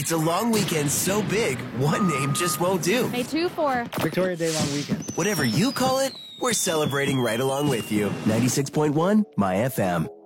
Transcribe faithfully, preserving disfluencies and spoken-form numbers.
It's a long weekend so big, one name just won't do. May two for Victoria Day long weekend. Whatever you call it, we're celebrating right along with you. ninety-six point one My F M.